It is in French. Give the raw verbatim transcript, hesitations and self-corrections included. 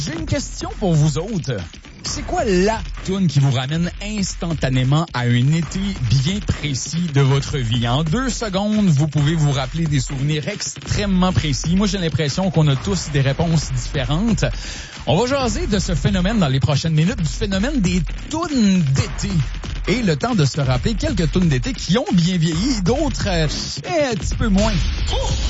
J'ai une question pour vous autres. C'est quoi la toune qui vous ramène instantanément à un été bien précis de votre vie? En deux secondes, vous pouvez vous rappeler des souvenirs extrêmement précis. Moi, j'ai l'impression qu'on a tous des réponses différentes. On va jaser de ce phénomène dans les prochaines minutes, du phénomène des tounes d'été. Et le temps de se rappeler quelques tounes d'été qui ont bien vieilli, d'autres euh, un petit peu moins.